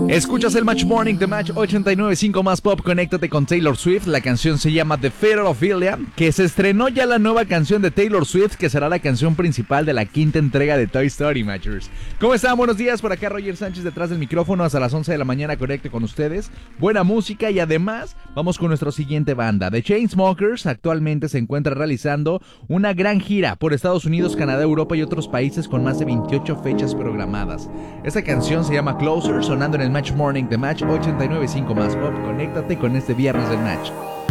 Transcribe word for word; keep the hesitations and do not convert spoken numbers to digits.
Escuchas el Match Morning de Match ochenta y nueve punto cinco más Pop. Conéctate con Taylor Swift. La canción se llama The Featherphilia, que se estrenó ya la nueva canción de Taylor Swift, que será la canción principal de la quinta entrega de Toy Story, Matchers. ¿Cómo están? Buenos días, por acá Roger Sánchez detrás del micrófono hasta las once de la mañana. Conecte con ustedes, buena música y además vamos con nuestra siguiente banda. The Chainsmokers actualmente se encuentra realizando una gran gira por Estados Unidos, Canadá, Europa y otros países con más de veintiocho fechas programadas. Esta canción se llama Closer, sonando en el Match Morning de Match ochenta y nueve punto cinco más Pop. Conéctate con este viernes del Match.